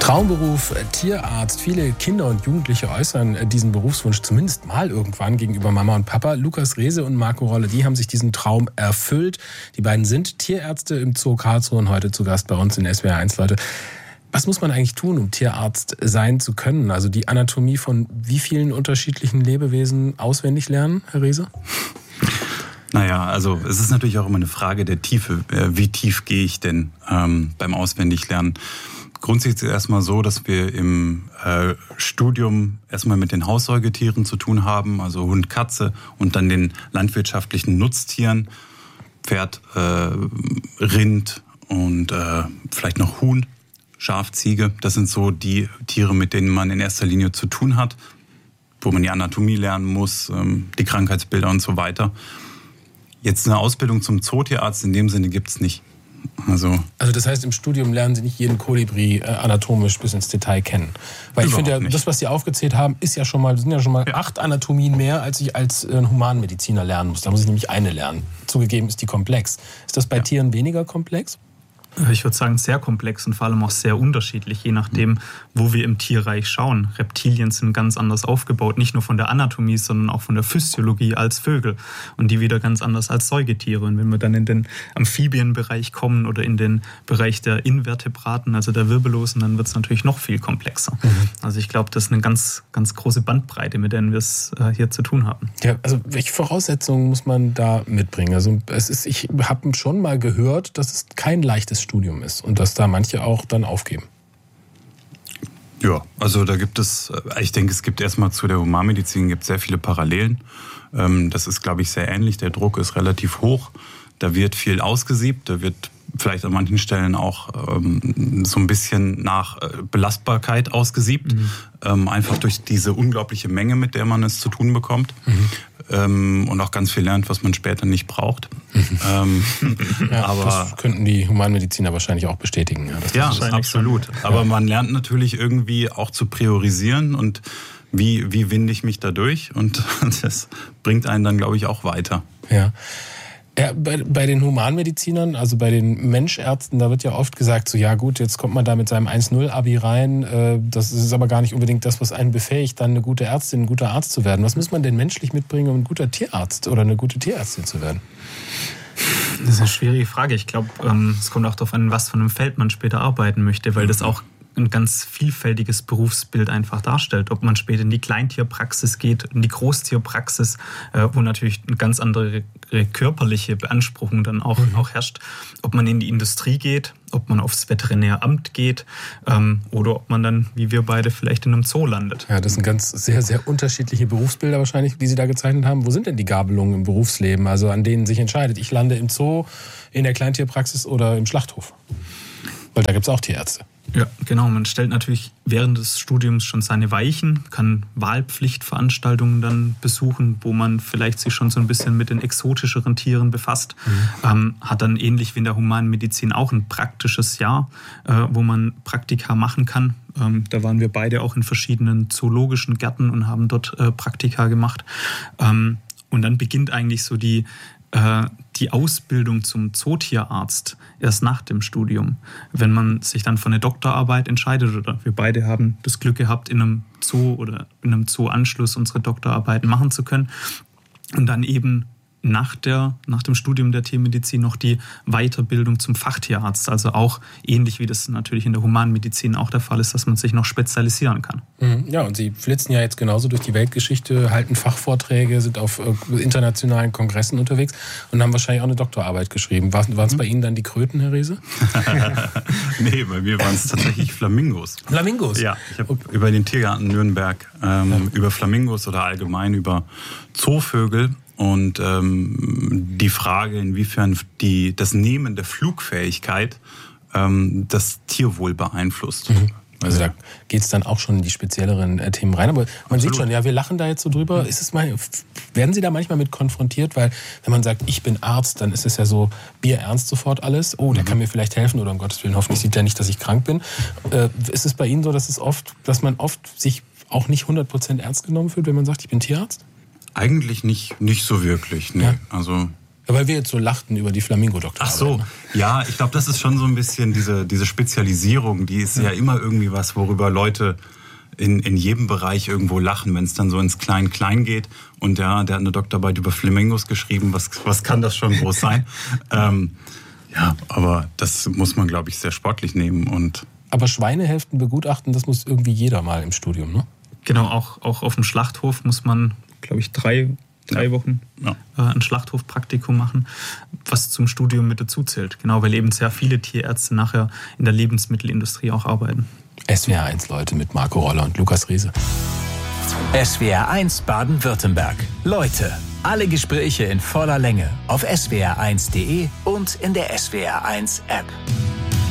Traumberuf Tierarzt. Viele Kinder und Jugendliche äußern diesen Berufswunsch zumindest mal irgendwann gegenüber Mama und Papa. Lukas Rehse und Marco Rolle, die haben sich diesen Traum erfüllt. Die beiden sind Tierärzte im Zoo Karlsruhe und heute zu Gast bei uns in SWR 1, Leute. Was muss man eigentlich tun, um Tierarzt sein zu können? Also die Anatomie von wie vielen unterschiedlichen Lebewesen auswendig lernen, Herr Rehse? Naja, also es ist natürlich auch immer eine Frage der Tiefe. Wie tief gehe ich denn beim Auswendiglernen? Grundsätzlich ist es erstmal so, dass wir im Studium erstmal mit den Haussäugetieren zu tun haben, also Hund, Katze und dann den landwirtschaftlichen Nutztieren, Pferd, Rind und vielleicht noch Huhn, Schaf, Ziege. Das sind so die Tiere, mit denen man in erster Linie zu tun hat, wo man die Anatomie lernen muss, die Krankheitsbilder und so weiter. Jetzt eine Ausbildung zum Zootierarzt in dem Sinne gibt's nicht. Also das heißt, im Studium lernen Sie nicht jeden Kolibri anatomisch bis ins Detail kennen. Weil ich finde ja, das, was Sie aufgezählt haben, sind ja schon mal 8 Anatomien mehr, als ich als Humanmediziner lernen muss. Da muss ich nämlich eine lernen. Zugegeben ist die komplex. Ist das bei Tieren weniger komplex? Ich würde sagen, sehr komplex und vor allem auch sehr unterschiedlich, je nachdem, wo wir im Tierreich schauen. Reptilien sind ganz anders aufgebaut, nicht nur von der Anatomie, sondern auch von der Physiologie als Vögel und die wieder ganz anders als Säugetiere. Und wenn wir dann in den Amphibienbereich kommen oder in den Bereich der Invertebraten, also der Wirbellosen, dann wird es natürlich noch viel komplexer. Also ich glaube, das ist eine ganz, ganz große Bandbreite, mit der wir es hier zu tun haben. Ja, also welche Voraussetzungen muss man da mitbringen? Also ich habe schon mal gehört, dass es kein leichtes Studium ist und dass da manche auch dann aufgeben. Ja, also da gibt es, ich denke, es gibt erstmal zu der Humanmedizin gibt sehr viele Parallelen. Das ist, glaube ich, sehr ähnlich. Der Druck ist relativ hoch. Da wird viel ausgesiebt. Da wird vielleicht an manchen Stellen auch so ein bisschen nach Belastbarkeit ausgesiebt. Einfach durch diese unglaubliche Menge, mit der man es zu tun bekommt. Und auch ganz viel lernt, was man später nicht braucht. Aber das könnten die Humanmediziner wahrscheinlich auch bestätigen. Ja, absolut. Aber man lernt natürlich irgendwie auch zu priorisieren und wie winde ich mich da durch. Und das bringt einen dann, glaube ich, auch weiter. Ja. Ja, bei den Humanmedizinern, also bei den Menschärzten, da wird ja oft gesagt, so ja gut, jetzt kommt man da mit seinem 1-0-Abi rein, das ist aber gar nicht unbedingt das, was einen befähigt, dann eine gute Ärztin, ein guter Arzt zu werden. Was muss man denn menschlich mitbringen, um ein guter Tierarzt oder eine gute Tierärztin zu werden? Das ist eine schwierige Frage. Ich glaube, es kommt auch darauf an, was von einem Feld man später arbeiten möchte, weil das auch ein ganz vielfältiges Berufsbild einfach darstellt. Ob man später in die Kleintierpraxis geht, in die Großtierpraxis, wo natürlich eine ganz andere körperliche Beanspruchung dann auch herrscht. Ob man in die Industrie geht, ob man aufs Veterinäramt geht oder ob man dann, wie wir beide, vielleicht in einem Zoo landet. Ja, das sind ganz sehr, sehr unterschiedliche Berufsbilder wahrscheinlich, die Sie da gezeichnet haben. Wo sind denn die Gabelungen im Berufsleben, also an denen sich entscheidet, ich lande im Zoo, in der Kleintierpraxis oder im Schlachthof? Weil da gibt es auch Tierärzte. Ja, genau. Man stellt natürlich während des Studiums schon seine Weichen, kann Wahlpflichtveranstaltungen dann besuchen, wo man vielleicht sich schon so ein bisschen mit den exotischeren Tieren befasst. Hat dann ähnlich wie in der Humanmedizin auch ein praktisches Jahr, wo man Praktika machen kann. Da waren wir beide auch in verschiedenen zoologischen Gärten und haben dort Praktika gemacht. Und dann beginnt eigentlich so die Ausbildung zum Zootierarzt erst nach dem Studium. Wenn man sich dann für eine Doktorarbeit entscheidet, oder wir beide haben das Glück gehabt, in einem Zoo oder in einem Zoo-Anschluss unsere Doktorarbeiten machen zu können und dann eben nach dem Studium der Tiermedizin noch die Weiterbildung zum Fachtierarzt, also auch ähnlich wie das natürlich in der Humanmedizin auch der Fall ist, dass man sich noch spezialisieren kann. Ja, und Sie flitzen ja jetzt genauso durch die Weltgeschichte, halten Fachvorträge, sind auf internationalen Kongressen unterwegs und haben wahrscheinlich auch eine Doktorarbeit geschrieben. Waren es bei Ihnen dann die Kröten, Herr Rehse? Nee, bei mir waren es tatsächlich Flamingos. Flamingos? Ja, ich habe über den Tiergarten Nürnberg, über Flamingos oder allgemein über Zoovögel und die Frage, inwiefern das Nehmen der Flugfähigkeit das Tierwohl beeinflusst. Also da geht es dann auch schon in die spezielleren Themen rein. Aber man sieht schon, ja, wir lachen da jetzt so drüber. Werden Sie da manchmal mit konfrontiert? Weil wenn man sagt, ich bin Arzt, dann ist es ja so bierernst sofort alles. Oh, der kann mir vielleicht helfen oder um Gottes Willen, hoffentlich sieht er nicht, dass ich krank bin. Ist es bei Ihnen so, dass man oft sich auch nicht 100% ernst genommen fühlt, wenn man sagt, ich bin Tierarzt? Eigentlich nicht so wirklich. Nee. Ja. Also Ja, weil wir jetzt so lachten über die Flamingo-Doktor. Ach so, ja, ich glaube, das ist schon so ein bisschen diese Spezialisierung, die ist ja immer irgendwie was, worüber Leute in jedem Bereich irgendwo lachen, wenn es dann so ins Klein-Klein geht. Und ja, der hat eine Doktorarbeit über Flamingos geschrieben, was kann das schon groß sein? Ja, aber das muss man, glaube ich, sehr sportlich nehmen. Aber Schweinehälften begutachten, das muss irgendwie jeder mal im Studium, ne? Genau, auch auf dem Schlachthof muss man, glaube ich, drei Wochen ein Schlachthofpraktikum machen, was zum Studium mit dazu zählt. Genau, weil eben sehr viele Tierärzte nachher in der Lebensmittelindustrie auch arbeiten. SWR 1, Leute, mit Marco Rolle und Lukas Reese. SWR 1 Baden-Württemberg. Leute, alle Gespräche in voller Länge auf swr1.de und in der SWR 1 App.